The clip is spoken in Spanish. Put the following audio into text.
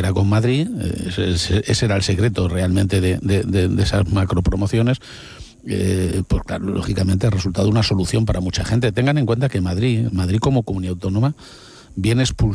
era con Madrid, ese era el secreto realmente de esas macropromociones. Pues claro, lógicamente ha resultado una solución para mucha gente. Tengan en cuenta que Madrid como comunidad autónoma viene expulsando